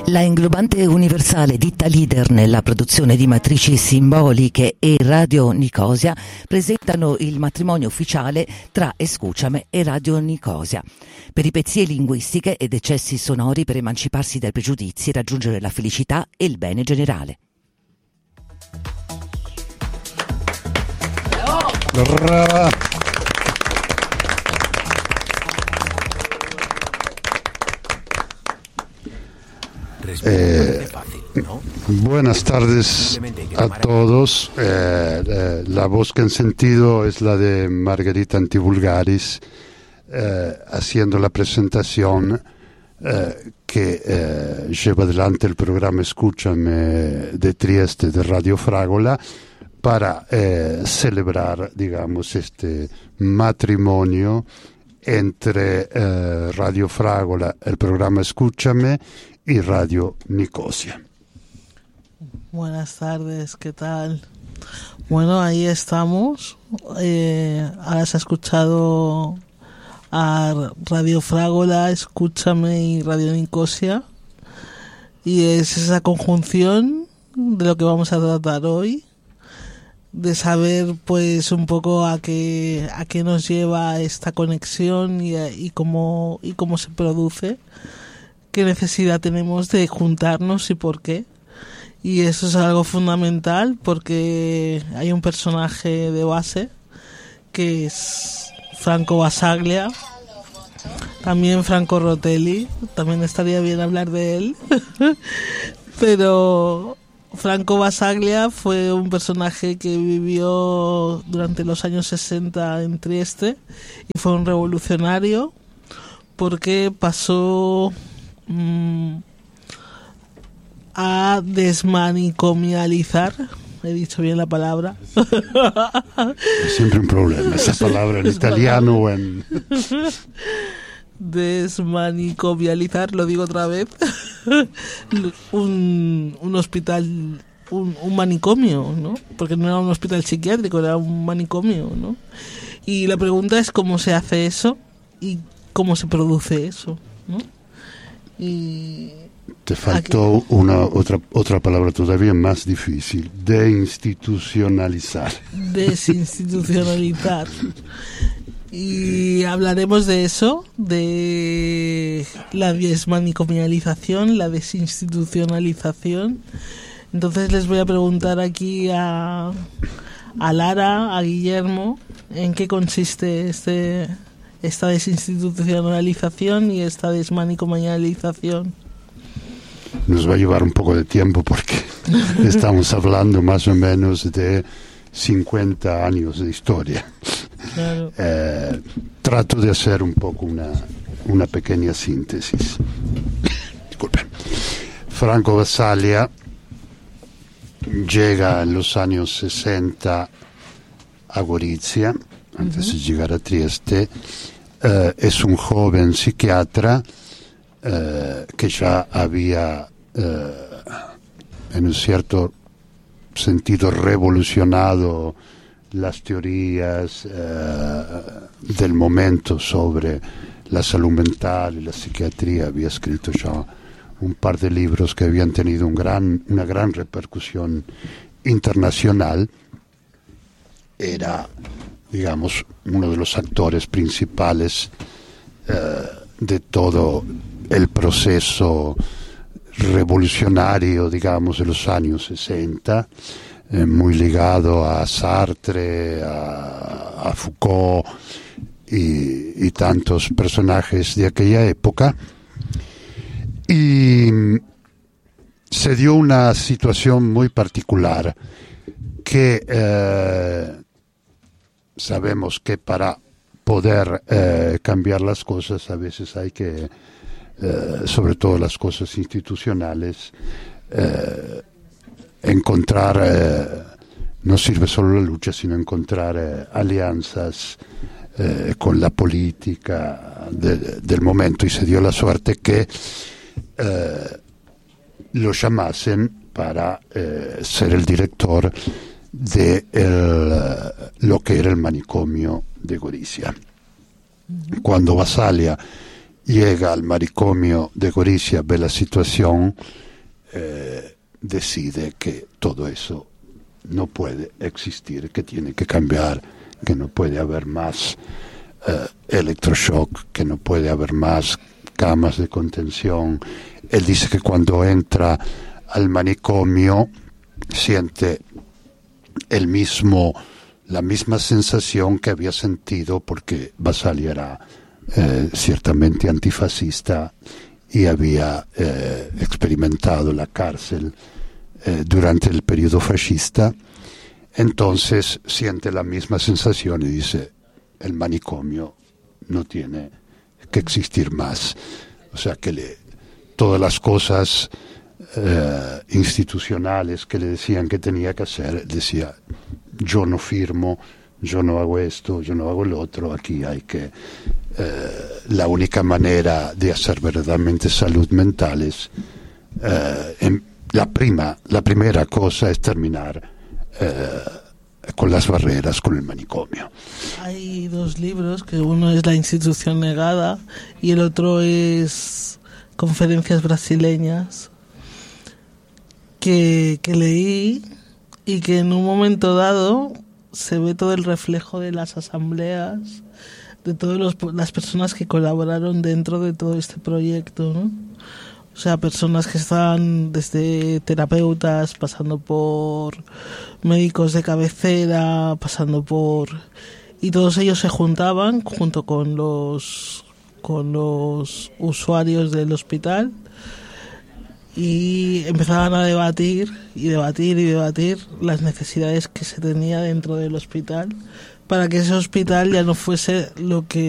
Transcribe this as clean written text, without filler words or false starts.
La inglobante universale ditta leader nella produzione di matrici simboliche e Radio Nicosia presentano il matrimonio ufficiale tra Escúchame e Radio Nicosia. Peripezie linguistiche ed eccessi sonori per emanciparsi dai pregiudizi e raggiungere la felicità e il bene generale. Brava. Buenas tardes a todos. La voz que han sentido es la de Margarita Antivulgaris haciendo la presentación que lleva adelante el programa Escúchame de Trieste de Radio Fragola para celebrar, digamos, este matrimonio entre Radio Fragola, el programa Escúchame, y Radio Nicosia. Buenas tardes, ¿qué tal? Bueno, ahí estamos. Ahora se ha escuchado a Radio Fragola, Escúchame y Radio Nicosia. Y es esa conjunción de lo que vamos a tratar hoy, de saber pues un poco a qué nos lleva esta conexión y cómo se produce. ¿Qué necesidad tenemos de juntarnos y por qué? Y eso es algo fundamental porque hay un personaje de base que es Franco Basaglia, también Franco Rotelli, también estaría bien hablar de él, pero Franco Basaglia fue un personaje que vivió durante los años 60 en Trieste y fue un revolucionario porque pasó a desmanicomializar, he dicho bien la palabra. Es siempre un problema esa palabra en italiano o en... Desmanicomializar, lo digo otra vez. un hospital, un manicomio, ¿no? Porque no era un hospital psiquiátrico, era un manicomio, ¿no? Y la pregunta es cómo se hace eso y cómo se produce eso, ¿no? Y te faltó otra palabra todavía más difícil: deinstitucionalizar. Desinstitucionalizar. Y hablaremos de eso, de la desmanicomialización, la desinstitucionalización. Entonces les voy a preguntar aquí a Lara, a Guillermo, en qué consiste esta desinstitucionalización y esta desmanicomialización. Nos va a llevar un poco de tiempo porque estamos hablando más o menos de 50 años de historia. Claro. Trato de hacer un poco una pequeña síntesis. Disculpen. Franco Basaglia llega en los años 60 a Gorizia, antes de llegar a Trieste. Es un joven psiquiatra que ya había en un cierto sentido revolucionado las teorías del momento sobre la salud mental y la psiquiatría. Había escrito ya un par de libros que habían tenido una gran repercusión internacional. Era, digamos, uno de los actores principales de todo el proceso revolucionario, digamos, de los años 60, muy ligado a Sartre, a Foucault y tantos personajes de aquella época. Y se dio una situación muy particular que sabemos que para poder cambiar las cosas a veces hay que, sobre todo las cosas institucionales, encontrar, no sirve solo la lucha, sino encontrar alianzas con la política del momento. Y se dio la suerte que lo llamasen para ser el director de lo que era el manicomio de Gorizia. Cuando Basaglia llega al manicomio de Gorizia, ve la situación, decide que todo eso no puede existir, que tiene que cambiar, que no puede haber más electroshock, que no puede haber más camas de contención. Él dice que cuando entra al manicomio siente la misma sensación que había sentido, porque Basaglia era ciertamente antifascista y había experimentado la cárcel durante el periodo fascista. Entonces siente la misma sensación y dice: el manicomio no tiene que existir más. O sea que todas las cosas institucionales que le decían que tenía que hacer, decía: yo no firmo, yo no hago esto, yo no hago lo otro, aquí hay que... la única manera de hacer verdaderamente salud mental es... la primera cosa es terminar con las barreras, con el manicomio. Hay dos libros, que uno es La institución negada y el otro es Conferencias brasileñas, que leí, y que en un momento dado se ve todo el reflejo de las asambleas, de todas las personas que colaboraron dentro de todo este proyecto, ¿no? O sea, personas que están desde terapeutas, pasando por médicos de cabecera, pasando por... Y todos ellos se juntaban junto con los usuarios del hospital y empezaban a debatir las necesidades que se tenía dentro del hospital, para que ese hospital ya no fuese lo que